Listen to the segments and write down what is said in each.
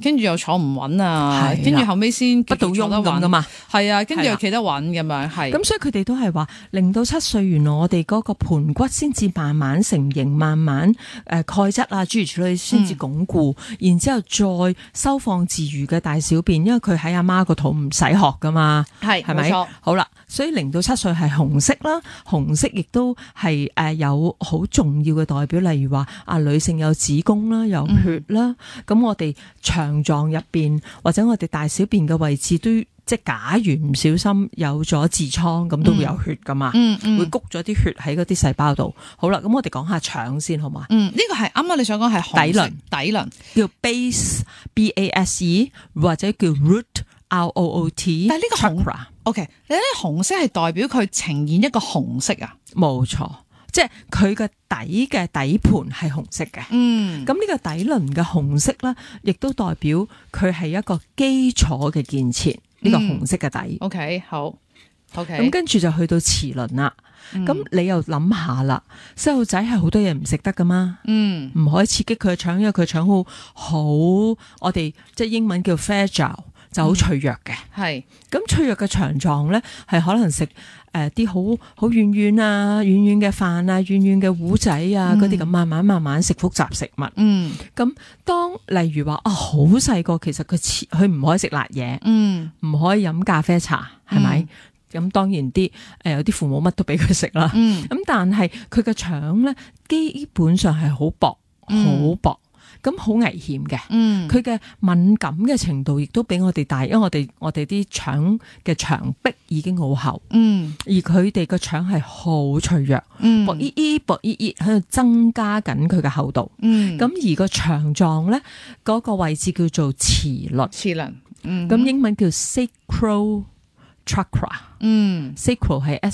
跟住又坐唔穩啊，跟住後尾先不倒翁咁噶嘛， 係啊，跟住又企得穩咁樣，係。 咁所以佢哋都係話0到7歲，原來我哋嗰個盤骨先至慢慢成形，慢慢鈣質啊諸如此類先至鞏固，然之後再收放自如嘅大小便，因為佢喺阿媽個肚唔使學噶嘛，係咪？好啦，所以0到7歲係紅色啦，紅色亦都係有好重要嘅代表，例如話女性有子宮啦，有血啦，咁我哋腸臟入邊或者我哋大小便嘅位置都即係假如唔小心有咗痔瘡，咁都會有血噶嘛，會谷咗啲血喺嗰啲細胞度。好啦，咁我哋講下腸先好嘛？呢個係啱啱你想講係紅色底輪， 叫 base base 或者叫 root root。 但係呢個紅 OK， 你睇紅色係代表佢呈現一個紅色啊？ 冇錯，即係佢嘅底嘅底盤係紅色嘅。咁呢個底輪嘅紅色咧，亦都代表佢係一個基礎嘅建設。呢個紅色嘅底。 OK， 好。OK， 咁跟住就去到臍輪啦。咁你又諗下啦，細路仔係好多嘢唔食得噶嘛。唔可以刺激佢嘅腸，因為佢腸好，我哋即係英文叫 fragile， 就好脆弱嘅。係。咁脆弱嘅腸臟咧，係可能食啲好軟軟啊、軟軟嘅飯啊、軟軟嘅糊仔啊嗰啲咁，慢慢食複雜食物。咁當例如話好細個，其實佢唔可以食辣嘢，唔可以飲咖啡茶，係咪？咁當然有啲父母乜都俾佢食啦。咁但係佢嘅腸咧，基本上係好薄，好薄。咁好危險嘅，佢嘅敏感嘅程度亦都比我哋大，因為我哋啲腸嘅牆壁已經好厚，而佢哋個腸係好脆弱，薄喺度增加緊佢嘅厚度，咁而個腸臟咧嗰個位置叫做臍輪，咁英文叫 sacral chakra，sacral 係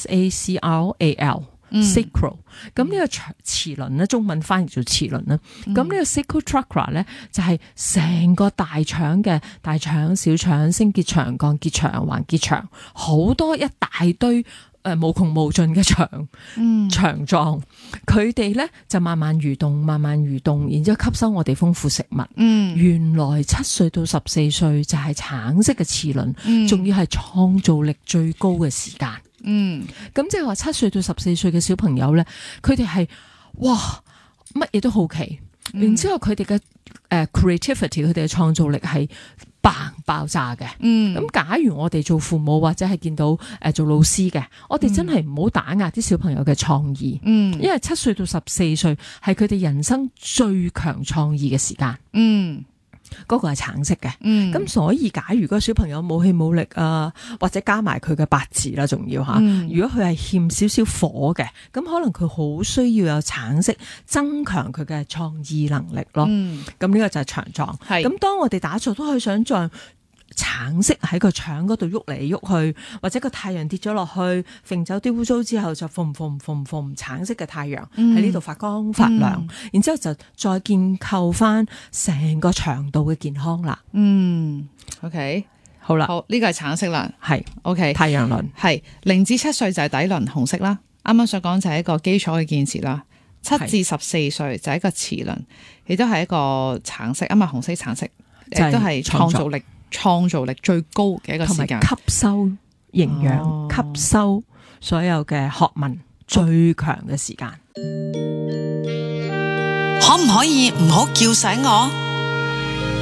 sacral。咁呢個臍輪咧，中文翻譯做臍輪啦。咁呢個 sacral chakra 咧，就係成個大腸嘅大腸、小腸、升結腸、降結腸、橫結腸，好多一大堆無窮無盡嘅腸臟。佢哋咧就慢慢蠕動，然之後吸收我哋豐富食物。原來7歲到14歲就係橙色嘅臍輪，仲要係創造力最高嘅時間。咁即係話7歲到14歲嘅小朋友咧，佢哋係哇乜嘢都好奇，然之後佢哋嘅creativity， 佢哋嘅創造力係爆炸嘅。咁假如我哋做父母或者係見到做老師嘅，我哋真係唔好打壓啲小朋友嘅創意。因為7歲到14歲係佢哋人生最強創意嘅時間。嗰個係橙色嘅，咁所以假如個小朋友冇氣冇力啊，或者加埋佢嘅八字啦，仲要吓，如果佢係欠少少火嘅，咁可能佢好需要有橙色增強佢嘅創意能力咯。咁呢個就係腸臟。咁當我哋打坐都可以想象橙色喺個腸嗰度喐嚟喐去，或者個太陽跌咗落去，揈走啲污糟之後就橙色嘅太陽喺呢度發光發亮，然之後就再建構翻成個腸道嘅健康啦。 OK， 好啦， 好，呢個係橙色啦，係 OK， 太陽輪係0至7歲就係底輪紅色啦。啱啱所講就係一個基礎嘅建設啦。7至14歲就係一個臍輪，亦都係一個橙色，紅色橙色，亦都係創造力最高嘅一個時間， 吸收營養、吸收所有嘅學問最強嘅時間。 可唔可以唔好叫醒我？